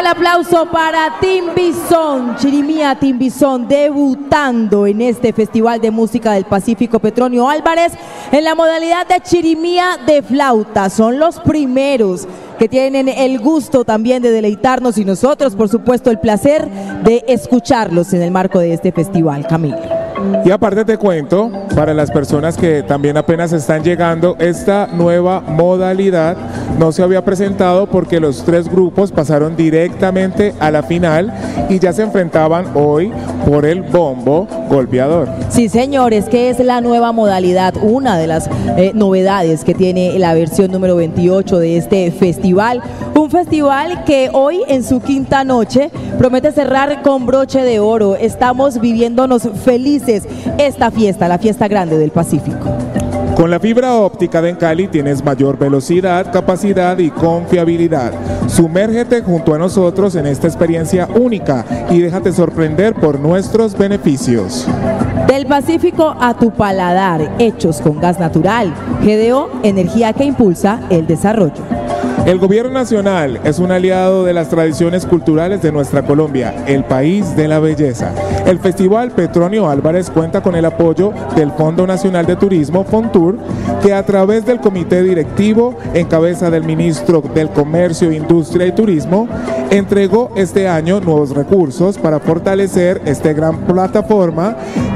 aplauso para Team Bison, Chirimía Team Bison, debutando en este Festival de Música del Pacífico Petronio Álvarez en la modalidad de chirimía de flauta. Son los primeros que tienen el gusto también de deleitarnos y nosotros, por supuesto, el placer de escucharlos en el marco de este festival, Camilo. Y aparte te cuento, para las personas que también apenas están llegando, esta nueva modalidad no se había presentado porque los tres grupos pasaron directamente a la final y ya se enfrentaban hoy por el bombo golpeador. Sí, señor, es que es la nueva modalidad, una de las novedades que tiene la versión número 28 de este festival. Un festival que hoy en su quinta noche promete cerrar con broche de oro. Estamos viviéndonos felices esta fiesta, la fiesta grande del Pacífico. Con la fibra óptica de Encali tienes mayor velocidad, capacidad y confiabilidad. Sumérgete junto a nosotros en esta experiencia única y déjate sorprender por nuestros beneficios. Del Pacífico a tu paladar, hechos con gas natural. GDO, energía que impulsa el desarrollo. El Gobierno Nacional es un aliado de las tradiciones culturales de nuestra Colombia, el país de la belleza. El Festival Petronio Álvarez cuenta con el apoyo del Fondo Nacional de Turismo, FONTUR, que a través del Comité Directivo, en cabeza del Ministro del Comercio, Industria y Turismo, entregó este año nuevos recursos para fortalecer esta gran plataforma